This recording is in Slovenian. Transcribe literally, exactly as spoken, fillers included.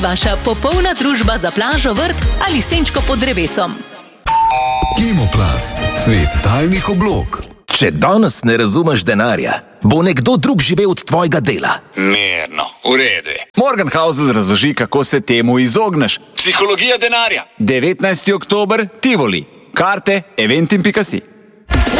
Vaša popolna družba za plažo, vrt ali senčko pod drevesom. Kemoplast, svet tajnih oblog. Če danes ne razumeš denarja, bo nekdo drug živel od tvojega dela. Mirno, v redu. Morgan Housel razloži, kako se temu izogneš. Psihologija denarja. devetnajsti oktober, Tivoli. Karte eventim pika si.